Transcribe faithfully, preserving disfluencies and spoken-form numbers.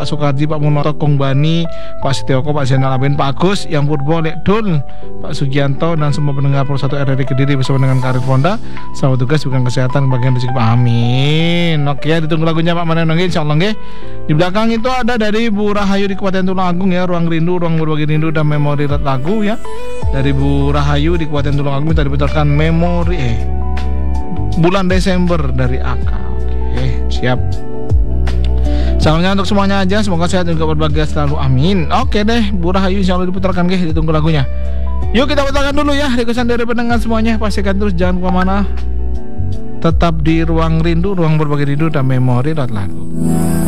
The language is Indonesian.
Pak Sukarji, Pak Munoto, Kong Bani, Pak Setioko, Pak Zainal Abidin, Pak Agus, Yang Purbo, Lek Dul, Pak Sugianto, dan semua pendengar Pro satu R R I Kediri bersama dengan Karir Fonda. Selamat tugas, bukan kesehatan, bagian rezeki. Amin. Oke ya, ditunggu lagunya Pak Maneno, insyaallah nggih. Di belakang itu ada dari Bu Rahayu di Kabupaten Tulungagung ya, Ruang Rindu, Ruang Berbagi Rindu dan Memori Lagu ya. Dari Bu Rahayu di Kabupaten Tulungagung minta diputarkan Memori eh bulan Desember dari Aka. Oke, siap. Salamnya untuk semuanya aja, semoga sehat dan juga berbahagia selalu, amin. Oke deh, Bu Rahayu insyaallah diputarkan guys, ditunggu lagunya. Yuk kita putarkan dulu ya, requestan dari pendengar semuanya. Pastikan terus jangan kemana-mana, tetap di Ruang Rindu, Ruang Berbagi Rindu dan Memori Lagu.